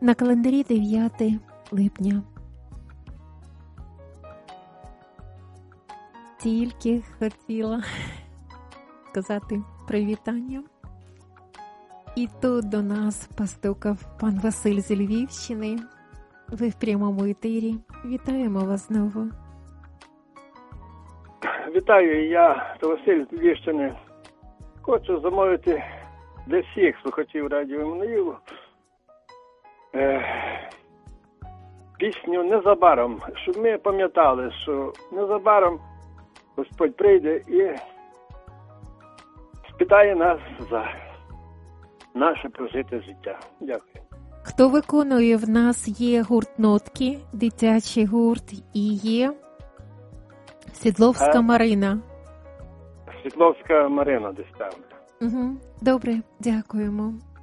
На календарі 9 липня. Тільки хотіла сказати привітання. І тут до нас постукав пан Василь з Львівщини. Ви в прямому етері. Вітаємо вас знову. Вітаю, я Василь з Львівщини. Хочу замовити для всіх слухачів Радіо Еммануїл пісню «Незабаром», щоб ми пам'ятали, що незабаром Господь прийде і спитає нас за наше прожите життя. Дякую. Хто виконує? В нас є гурт «Нотки», дитячий гурт, і є Світловська Марина. Світловська Марина десь там. Угу. Добре, дякуємо.